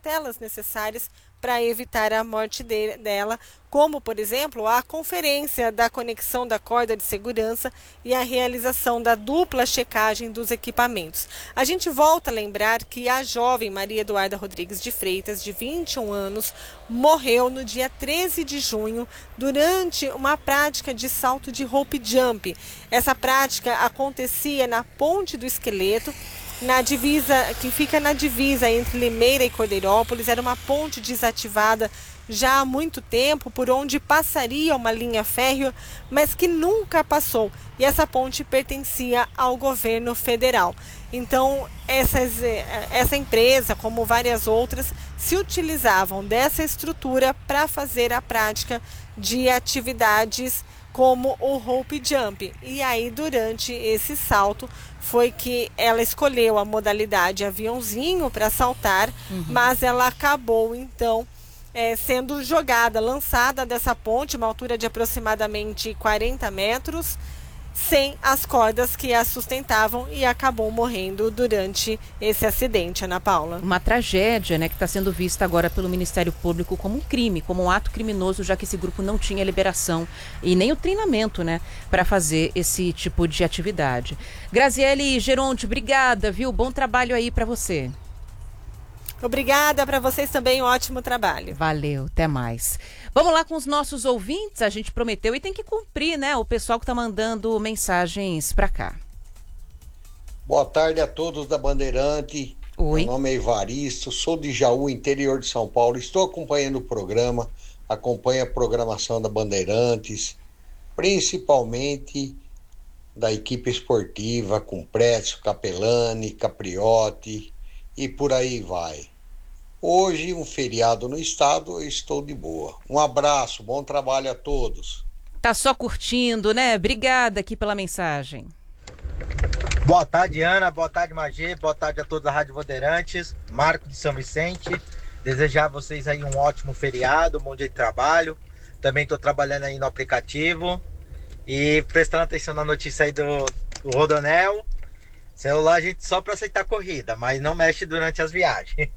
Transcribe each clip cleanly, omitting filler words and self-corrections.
cautelas necessárias para evitar a morte dela, como, por exemplo, a conferência da conexão da corda de segurança e a realização da dupla checagem dos equipamentos. A gente volta a lembrar que a jovem Maria Eduarda Rodrigues de Freitas, de 21 anos, morreu no dia 13 de junho durante uma prática de salto de rope jump. Essa prática acontecia na Ponte do Esqueleto, na divisa, que fica na divisa entre Limeira e Cordeirópolis. Era uma ponte desativada já há muito tempo, por onde passaria uma linha férrea, mas que nunca passou. E essa ponte pertencia ao governo federal. Então, essa empresa, como várias outras, se utilizavam dessa estrutura para fazer a prática de atividades como o rope jump. E aí, durante esse salto, foi que ela escolheu a modalidade aviãozinho para saltar, mas ela acabou, então, sendo jogada, lançada dessa ponte, uma altura de aproximadamente 40 metros, sem as cordas que a sustentavam, e acabou morrendo durante esse acidente, Ana Paula. Uma tragédia, né, que está sendo vista agora pelo Ministério Público como um crime, como um ato criminoso, já que esse grupo não tinha liberação e nem o treinamento, né, para fazer esse tipo de atividade. Graziele Geronte, obrigada, viu? Bom trabalho aí para você. Obrigada, para vocês também, um ótimo trabalho. Valeu, até mais. Vamos lá com os nossos ouvintes, a gente prometeu e tem que cumprir, né? O pessoal que está mandando mensagens para cá. Boa tarde a todos da Bandeirante. Oi. Meu nome é Evaristo, sou de Jaú, interior de São Paulo. Estou acompanhando o programa, acompanho a programação da Bandeirantes, principalmente da equipe esportiva, com Précio, Capelani, Capriotti e por aí vai. Hoje, um feriado no estado, eu estou de boa. Um abraço, bom trabalho a todos. Tá só curtindo, né? Obrigada aqui pela mensagem. Boa tarde, Ana. Boa tarde, Magê. Boa tarde a todos da Rádio Bandeirantes. Marco de São Vicente. Desejar a vocês aí um ótimo feriado, um bom dia de trabalho. Também estou trabalhando aí no aplicativo. E prestando atenção na notícia aí do Rodonel. Celular a gente só para aceitar corrida, mas não mexe durante as viagens.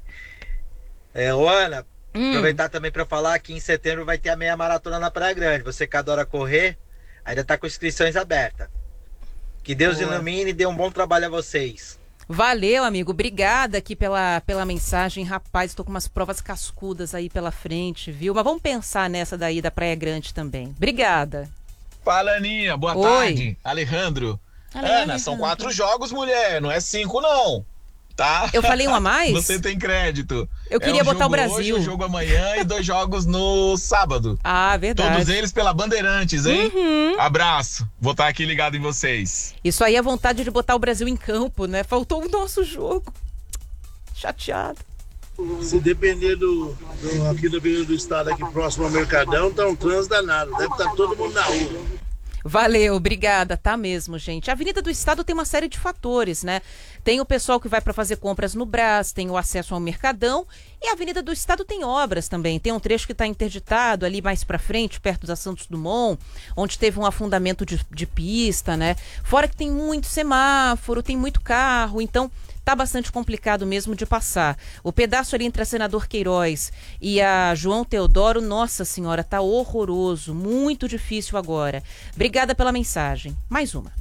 Ana, aproveitar também para falar que em setembro vai ter a meia maratona na Praia Grande. Você que adora correr, ainda está com inscrições abertas. Que Deus ilumine e dê um bom trabalho a vocês. Valeu, amigo. Obrigada aqui pela mensagem. Rapaz, estou com umas provas cascudas aí pela frente, viu? Mas vamos pensar nessa daí da Praia Grande também. Obrigada. Fala, Aninha. Boa tarde. Alejandro. Ana, são 4 jogos, mulher. Não é 5, não. Tá? Eu falei um a mais? Você tem crédito. Eu queria botar o Brasil. Hoje, um jogo amanhã e 2 jogos no sábado. Ah, verdade. Todos eles pela Bandeirantes, hein? Abraço. Vou estar aqui ligado em vocês. Isso aí é vontade de botar o Brasil em campo, né? Faltou o nosso jogo. Chateado. Se depender aqui da Avenida do Estado, aqui próximo ao Mercadão, tá um trânsito danado. Deve estar todo mundo na rua. Valeu, obrigada, tá mesmo, gente. A Avenida do Estado tem uma série de fatores, né? Tem o pessoal que vai para fazer compras no Brás, tem o acesso ao Mercadão, e a Avenida do Estado tem obras também. Tem um trecho que está interditado ali mais para frente, perto da Santos Dumont, onde teve um afundamento de pista, né? Fora que tem muito semáforo, tem muito carro, então tá bastante complicado mesmo de passar. O pedaço ali entre a Senador Queiroz e a João Teodoro, nossa senhora, tá horroroso, muito difícil agora. Obrigada pela mensagem. Mais uma.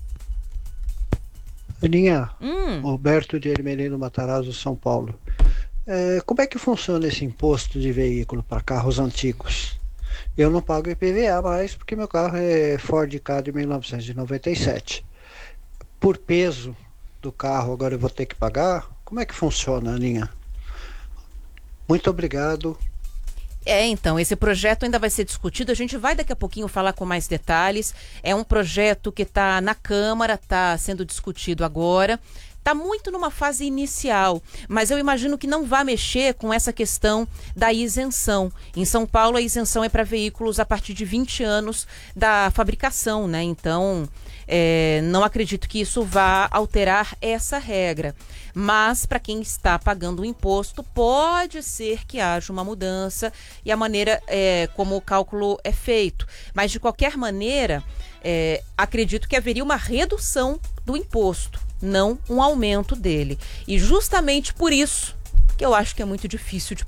Aninha, Roberto de Hermelino Matarazzo, São Paulo. Como é que funciona esse imposto de veículo para carros antigos? Eu não pago IPVA mais porque meu carro é Ford Ka de 1997. Por peso do carro agora eu vou ter que pagar? Como é que funciona, Aninha? Muito obrigado. Então, esse projeto ainda vai ser discutido, a gente vai daqui a pouquinho falar com mais detalhes. É um projeto que está na Câmara, está sendo discutido agora. Está muito numa fase inicial, mas eu imagino que não vai mexer com essa questão da isenção. Em São Paulo, a isenção é para veículos a partir de 20 anos da fabricação, né? Então, não acredito que isso vá alterar essa regra. Mas, para quem está pagando o imposto, pode ser que haja uma mudança e a maneira como o cálculo é feito. Mas, de qualquer maneira, acredito que haveria uma redução do imposto, não um aumento dele. E justamente por isso que eu acho que é muito difícil de